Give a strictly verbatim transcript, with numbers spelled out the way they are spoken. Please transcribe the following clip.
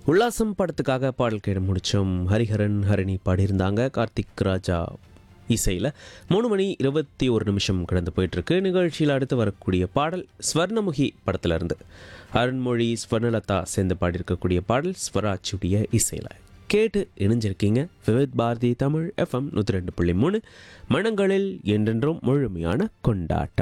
உல்லாசம் படத்துக்காக பாடல் கேட்டு முடித்தோம். ஹரிஹரன் ஹரணி பாடியிருந்தாங்க. கார்த்திக் ராஜா இசையில் மூணு மணி இருபத்தி ஒரு நிமிஷம் கடந்து போயிட்டுருக்கு. நிகழ்ச்சியில் அடுத்து வரக்கூடிய பாடல் ஸ்வர்ணமுகி படத்திலிருந்து அருண்மொழி ஸ்வர்ணலதா சேர்ந்து பாடியிருக்கக்கூடிய பாடல் ஸ்வராஜுடைய இசையில் கேட்டு இணைஞ்சிருக்கீங்க. விவித் பாரதி தமிழ் எஃப்எம் நூற்றி ரெண்டு புள்ளி மூணு மனங்களில் என்றென்றும் முழுமையான கொண்டாட்டம்.